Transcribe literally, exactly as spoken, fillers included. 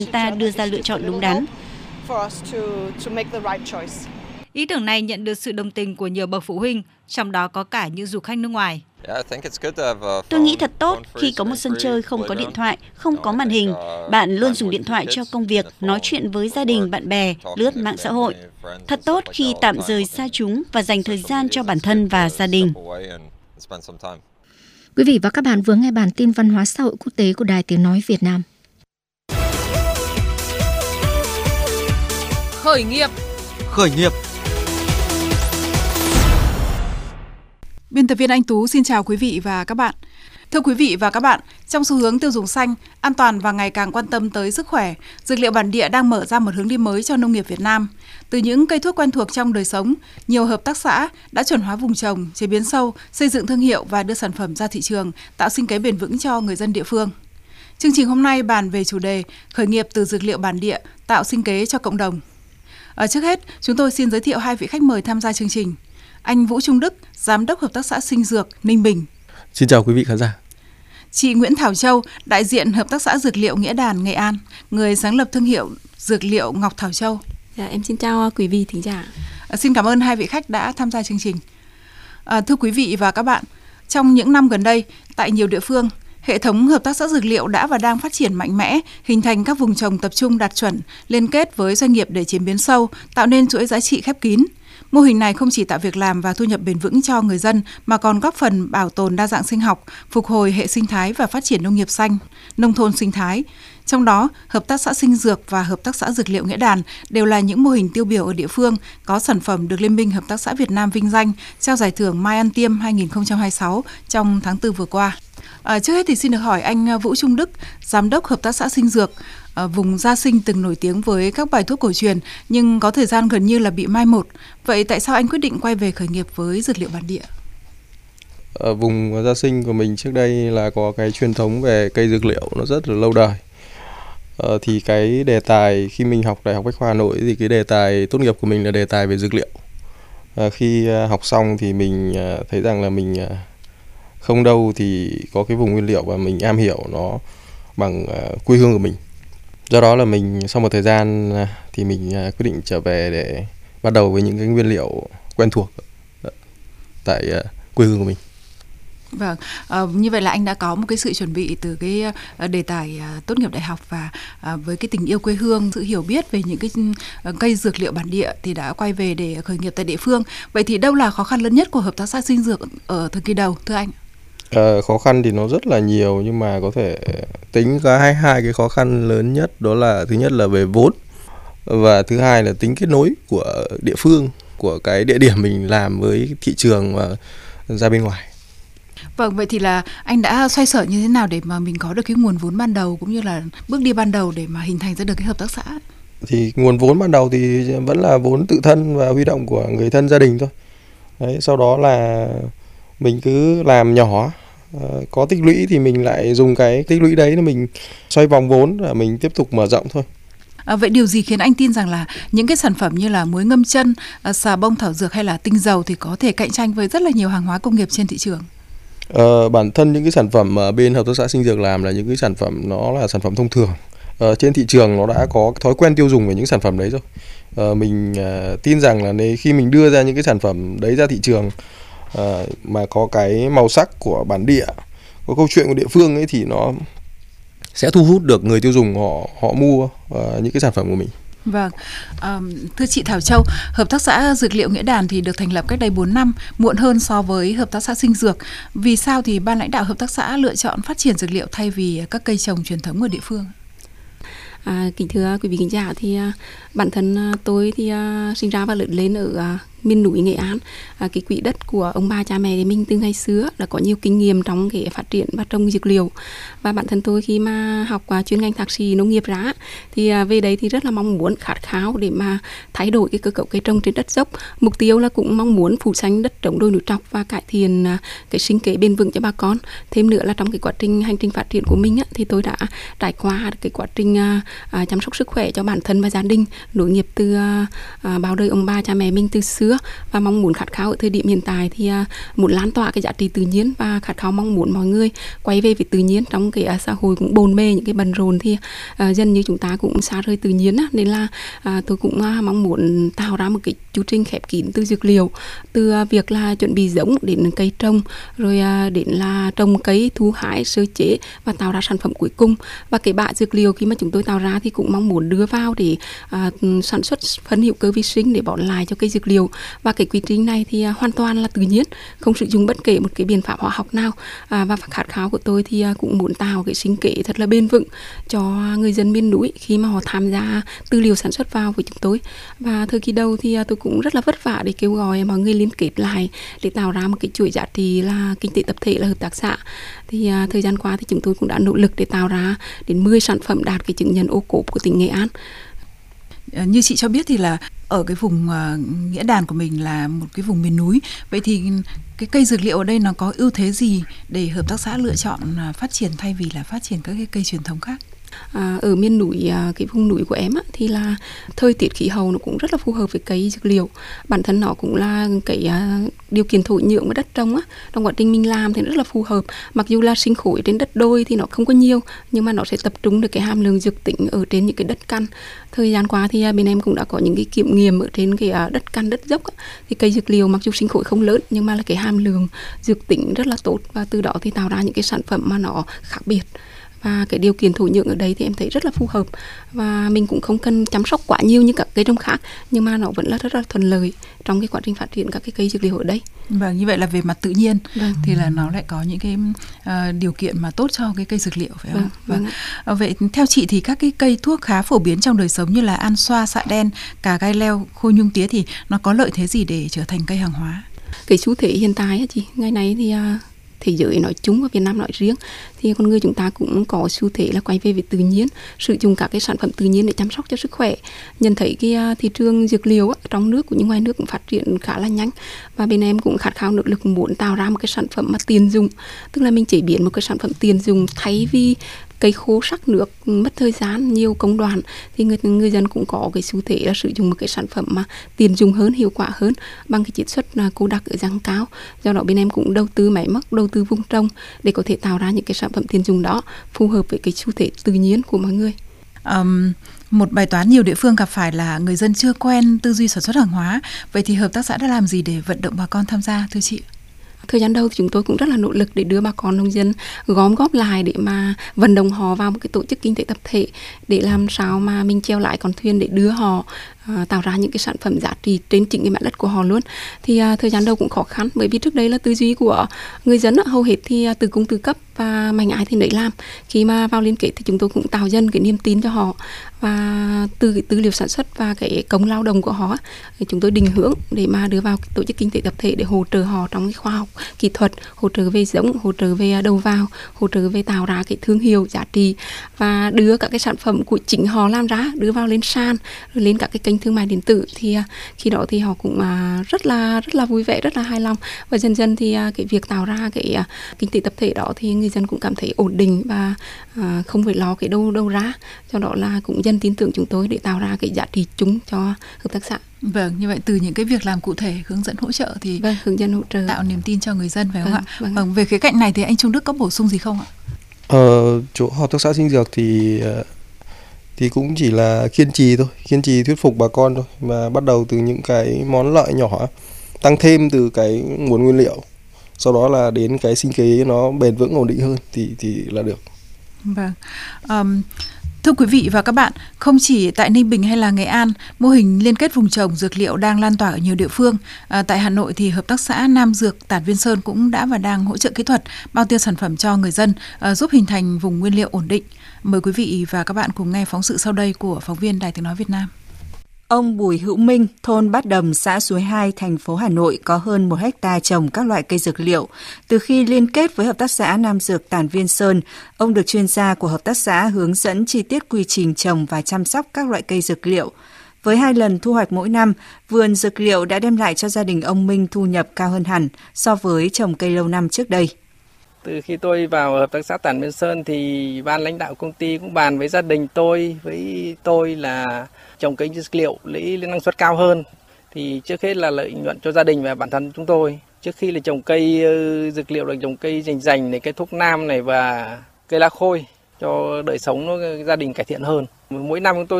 ta đưa ra lựa chọn đúng đắn. Ý tưởng này nhận được sự đồng tình của nhiều bậc phụ huynh, trong đó có cả những du khách nước ngoài. Tôi nghĩ thật tốt khi có một sân chơi không có điện thoại, không có màn hình. Bạn luôn dùng điện thoại cho công việc, nói chuyện với gia đình, bạn bè, lướt mạng xã hội. Thật tốt khi tạm rời xa chúng và dành thời gian cho bản thân và gia đình. Quý vị và các bạn vừa nghe bản tin văn hóa xã hội quốc tế của Đài Tiếng Nói Việt Nam. Khởi nghiệp. Khởi nghiệp. Biên tập viên Anh Tú xin chào quý vị và các bạn. Thưa quý vị và các bạn, trong xu hướng tiêu dùng xanh, an toàn và ngày càng quan tâm tới sức khỏe, dược liệu bản địa đang mở ra một hướng đi mới cho nông nghiệp Việt Nam. Từ những cây thuốc quen thuộc trong đời sống, nhiều hợp tác xã đã chuẩn hóa vùng trồng, chế biến sâu, xây dựng thương hiệu và đưa sản phẩm ra thị trường, tạo sinh kế bền vững cho người dân địa phương. Chương trình hôm nay bàn về chủ đề khởi nghiệp từ dược liệu bản địa, tạo sinh kế cho cộng đồng. Ở trước hết, chúng tôi xin giới thiệu hai vị khách mời tham gia chương trình. Anh Vũ Trung Đức, Giám đốc Hợp tác xã Sinh Dược, Ninh Bình. Xin chào quý vị khán giả. Chị Nguyễn Thảo Châu, đại diện Hợp tác xã Dược liệu Nghĩa Đàn, Nghệ An, người sáng lập thương hiệu Dược liệu Ngọc Thảo Châu. Dạ, em xin chào quý vị thính giả. À, xin cảm ơn hai vị khách đã tham gia chương trình. À, thưa quý vị và các bạn, trong những năm gần đây, tại nhiều địa phương, hệ thống hợp tác xã dược liệu đã và đang phát triển mạnh mẽ, hình thành các vùng trồng tập trung đạt chuẩn, liên kết với doanh nghiệp để chế biến sâu, tạo nên chuỗi giá trị khép kín. Mô hình này không chỉ tạo việc làm và thu nhập bền vững cho người dân mà còn góp phần bảo tồn đa dạng sinh học, phục hồi hệ sinh thái và phát triển nông nghiệp xanh, nông thôn sinh thái. Trong đó, Hợp tác xã Sinh Dược và Hợp tác xã Dược liệu Nghĩa Đàn đều là những mô hình tiêu biểu ở địa phương, có sản phẩm được Liên minh Hợp tác xã Việt Nam vinh danh, trao giải thưởng Mai Ăn Tiêm hai không hai sáu trong tháng tư vừa qua. À, trước hết thì xin được hỏi anh Vũ Trung Đức, Giám đốc Hợp tác xã Sinh Dược, à, vùng Gia Sinh từng nổi tiếng với các bài thuốc cổ truyền nhưng có thời gian gần như là bị mai một. Vậy tại sao anh quyết định quay về khởi nghiệp với dược liệu bản địa? Ở vùng Gia Sinh của mình trước đây là có cái truyền thống về cây dược liệu nó rất là lâu đời. Ờ, thì cái đề tài khi mình học Đại học Bách khoa Hà Nội thì cái đề tài tốt nghiệp của mình là đề tài về dược liệu. À, khi học xong thì mình thấy rằng là mình không đâu thì có cái vùng nguyên liệu và mình am hiểu nó bằng uh, quê hương của mình. Do đó là mình sau một thời gian uh, thì mình uh, quyết định trở về để bắt đầu với những cái nguyên liệu quen thuộc tại uh, quê hương của mình. Vâng, uh, như vậy là anh đã có một cái sự chuẩn bị từ cái uh, đề tài uh, tốt nghiệp đại học và uh, với cái tình yêu quê hương, sự hiểu biết về những cái uh, cây dược liệu bản địa thì đã quay về để khởi nghiệp tại địa phương. Vậy thì đâu là khó khăn lớn nhất của Hợp tác xã Sinh Dược ở thời kỳ đầu, thưa anh? À, khó khăn thì nó rất là nhiều nhưng mà có thể tính có hai hai cái khó khăn lớn nhất, đó là thứ nhất là về vốn và thứ hai là tính kết nối của địa phương, của cái địa điểm mình làm với thị trường và ra bên ngoài. Vâng, vậy thì là anh đã xoay sở như thế nào để mà mình có được cái nguồn vốn ban đầu cũng như là bước đi ban đầu để mà hình thành ra được cái hợp tác xã? Thì nguồn vốn ban đầu thì vẫn là vốn tự thân và huy động của người thân gia đình thôi. Đấy, sau đó là mình cứ làm nhỏ, có tích lũy thì mình lại dùng cái tích lũy đấy để mình xoay vòng vốn và mình tiếp tục mở rộng thôi. À, vậy điều gì khiến anh tin rằng là những cái sản phẩm như là muối ngâm chân, xà bông thảo dược hay là tinh dầu thì có thể cạnh tranh với rất là nhiều hàng hóa công nghiệp trên thị trường? Ờ, bản thân những cái sản phẩm mà bên Hợp tác xã Sinh Dược làm là những cái sản phẩm nó là sản phẩm thông thường. Ờ, trên thị trường nó đã có thói quen tiêu dùng về những sản phẩm đấy rồi. Ờ, mình uh, tin rằng là nếu khi mình đưa ra những cái sản phẩm đấy ra thị trường uh, mà có cái màu sắc của bản địa, có câu chuyện của địa phương ấy thì nó sẽ thu hút được người tiêu dùng họ họ mua uh, những cái sản phẩm của mình. Vâng, à, thưa chị Thảo Châu, Hợp tác xã Dược liệu Nghĩa Đàn thì được thành lập cách đây bốn năm, muộn hơn so với Hợp tác xã Sinh Dược. Vì sao thì ban lãnh đạo Hợp tác xã lựa chọn phát triển dược liệu thay vì các cây trồng truyền thống ở địa phương? À, kính thưa quý vị khán giả, thì uh, bản thân uh, tôi thì uh, sinh ra và lớn lên ở uh, miền núi Nghệ An. À, cái quỹ đất của ông bà cha mẹ thì mình từ ngày xưa đã có nhiều kinh nghiệm trong cái phát triển và trồng dược liệu. Và bản thân tôi khi mà học uh, chuyên ngành thạc sĩ nông nghiệp ra thì uh, về đấy thì rất là mong muốn khát khao để mà thay đổi cái cơ cấu cây trồng trên đất dốc. Mục tiêu là cũng mong muốn phủ xanh đất trồng đồi núi trọc và cải thiện uh, cái sinh kế bền vững cho bà con. Thêm nữa là trong cái quá trình hành trình phát triển của mình á, thì tôi đã trải qua cái quá trình uh, uh, chăm sóc sức khỏe cho bản thân và gia đình, nối nghiệp từ uh, uh, bao đời ông bà cha mẹ mình từ xưa. xưa, và mong muốn khát khao ở thời điểm hiện tại thì muốn lan tỏa cái giá trị tự nhiên và khát khao mong muốn mọi người quay về với tự nhiên. Trong cái xã hội cũng bồn bề những cái bận rộn thì uh, dần như chúng ta cũng xa rời tự nhiên á, nên là uh, tôi cũng uh, mong muốn tạo ra một cái chu trình khép kín từ dược liệu, từ uh, việc là chuẩn bị giống đến cây trồng, rồi uh, đến là trồng cây, thu hái, sơ chế và tạo ra sản phẩm cuối cùng. Và cái bã dược liệu khi mà chúng tôi tạo ra thì cũng mong muốn đưa vào để uh, sản xuất phân hữu cơ vi sinh để bón lại cho cây dược liệu. Và cái quy trình này thì uh, hoàn toàn là tự nhiên, không sử dụng bất kể một cái biện pháp hóa học nào. uh, và khát khao của tôi thì uh, cũng muốn tạo cái sinh kế thật là bền vững cho người dân miền núi khi mà họ tham gia tư liệu sản xuất vào với chúng tôi. Và thời kỳ đầu thì uh, tôi cũng rất là vất vả để kêu gọi mọi người liên kết lại để tạo ra một cái chuỗi giá trị là kinh tế tập thể, là hợp tác xã. Thì uh, thời gian qua thì chúng tôi cũng đã nỗ lực để tạo ra đến mười sản phẩm đạt cái chứng nhận ô cốp của tỉnh Nghệ An. Như chị cho biết thì là ở cái vùng uh, Nghĩa Đàn của mình là một cái vùng miền núi. Vậy thì cái cây dược liệu ở đây nó có ưu thế gì để hợp tác xã lựa chọn uh, phát triển thay vì là phát triển các cái cây truyền thống khác? À, ở miền núi, à, cái vùng núi của em á, thì là thời tiết khí hậu nó cũng rất là phù hợp với cây dược liệu. Bản thân nó cũng là cái à, điều kiện thổ nhưỡng và đất trồng á, trong quá trình mình làm thì rất là phù hợp. Mặc dù là sinh khối trên đất đồi thì nó không có nhiều, nhưng mà nó sẽ tập trung được cái hàm lượng dược tính ở trên những cái đất căn. Thời gian qua thì à, bên em cũng đã có những cái kiểm nghiệm ở trên cái à, đất căn, đất dốc á, thì cây dược liệu mặc dù sinh khối không lớn nhưng mà là cái hàm lượng dược tính rất là tốt, và từ đó thì tạo ra những cái sản phẩm mà nó khác biệt. Và cái điều kiện thổ nhưỡng ở đây thì em thấy rất là phù hợp, và mình cũng không cần chăm sóc quá nhiều như các cây trồng khác, nhưng mà nó vẫn là rất là thuận lợi trong cái quá trình phát triển các cái cây dược liệu ở đây. Vâng, như vậy là về mặt tự nhiên vâng. thì là nó lại có những cái uh, điều kiện mà tốt cho cái cây dược liệu, phải không? Vâng, vâng. Uh, vậy theo chị thì các cái cây thuốc khá phổ biến trong đời sống như là an xoa, xạ đen, cà gai leo, khôi nhung tía thì nó có lợi thế gì để trở thành cây hàng hóa? Cái xu thế hiện tại á chị, ngày nay thì uh, thế giới nói chung và Việt Nam nói riêng thì con người chúng ta cũng có xu thế là quay về với tự nhiên, sử dụng các cái sản phẩm tự nhiên để chăm sóc cho sức khỏe. Nhận thấy cái thị trường dược liệu á, trong nước cũng như ngoài nước cũng phát triển khá là nhanh, và bên em cũng khát khao nỗ lực muốn tạo ra một cái sản phẩm mà tiền dùng, tức là mình chế biến một cái sản phẩm tiền dùng thay vì cây khô sắc nước mất thời gian nhiều công đoạn, thì người người dân cũng có cái xu thế là sử dụng một cái sản phẩm mà tiền dùng hơn, hiệu quả hơn bằng cái chiết xuất cô đặc ở dạng cao. Do đó bên em cũng đầu tư máy móc, đầu tư vùng trồng để có thể tạo ra những cái sản phẩm tiền dùng đó phù hợp với cái xu thế tự nhiên của mọi người. Um, một bài toán nhiều địa phương gặp phải là người dân chưa quen tư duy sản xuất hàng hóa. Vậy thì hợp tác xã đã làm gì để vận động bà con tham gia, thưa chị? Thời gian đầu thì chúng tôi cũng rất là nỗ lực để đưa bà con nông dân gom góp lại để mà vận động họ vào một cái tổ chức kinh tế tập thể, để làm sao mà mình treo lại con thuyền để đưa họ à, tạo ra những cái sản phẩm giá trị trên chính cái mặt đất của họ luôn. Thì à, thời gian đầu cũng khó khăn, bởi vì trước đây là tư duy của người dân á, hầu hết thì à, từ cung từ cấp và mạnh ai thì nấy làm. Khi mà vào liên kết thì chúng tôi cũng tạo dần cái niềm tin cho họ, và từ cái tư liệu sản xuất và cái công lao động của họ thì chúng tôi định hướng để mà đưa vào tổ chức kinh tế tập thể để hỗ trợ họ trong cái khoa học kỹ thuật, hỗ trợ về giống, hỗ trợ về đầu vào, hỗ trợ về tạo ra cái thương hiệu giá trị, và đưa các cái sản phẩm của chính họ làm ra đưa vào lên sàn, rồi lên các cái kênh thương mại điện tử. Thì khi đó thì họ cũng rất là rất là vui vẻ, rất là hài lòng, và dần dần thì cái việc tạo ra cái kinh tế tập thể đó thì người dân cũng cảm thấy ổn định và không phải lo cái đâu đâu ra. Do đó là cũng dần tin tưởng chúng tôi để tạo ra cái giá trị chung cho hợp tác xã. Vâng, như vậy từ những cái việc làm cụ thể, hướng dẫn hỗ trợ thì vâng, hướng dẫn hỗ trợ tạo niềm tin cho người dân, phải không vâng, ạ? Vâng. Vâng, về khía cạnh này thì anh Trung Đức có bổ sung gì không ạ? Ờ, chỗ hợp tác xã sinh dược thì thì cũng chỉ là kiên trì thôi, kiên trì thuyết phục bà con thôi, mà bắt đầu từ những cái món lợi nhỏ, tăng thêm từ cái nguồn nguyên liệu, sau đó là đến cái sinh kế nó bền vững, ổn định hơn thì thì là được. Vâng. Um, Thưa quý vị và các bạn, không chỉ tại Ninh Bình hay là Nghệ An, mô hình liên kết vùng trồng dược liệu đang lan tỏa ở nhiều địa phương. À, tại Hà Nội thì hợp tác xã Nam Dược Tản Viên Sơn cũng đã và đang hỗ trợ kỹ thuật, bao tiêu sản phẩm cho người dân, à, giúp hình thành vùng nguyên liệu ổn định. Mời quý vị và các bạn cùng nghe phóng sự sau đây của phóng viên Đài Tiếng nói Việt Nam. Ông Bùi Hữu Minh, thôn Bát Đầm, xã Suối Hai, thành phố Hà Nội có hơn một hecta trồng các loại cây dược liệu. Từ khi liên kết với hợp tác xã Nam Dược Tản Viên Sơn, ông được chuyên gia của hợp tác xã hướng dẫn chi tiết quy trình trồng và chăm sóc các loại cây dược liệu. Với hai lần thu hoạch mỗi năm, vườn dược liệu đã đem lại cho gia đình ông Minh thu nhập cao hơn hẳn so với trồng cây lâu năm trước đây. Từ khi tôi vào hợp tác xã Tản Viên Sơn thì ban lãnh đạo công ty cũng bàn với gia đình tôi, với tôi là trồng cây dược liệu lấy năng suất cao hơn. thì trước hết là lợi nhuận cho gia đình và bản thân chúng tôi. Trước khi là trồng cây dược liệu là trồng cây rành rành này, cây thuốc nam này và cây lá khôi cho đời sống nó gia đình cải thiện hơn. Mỗi năm chúng tôi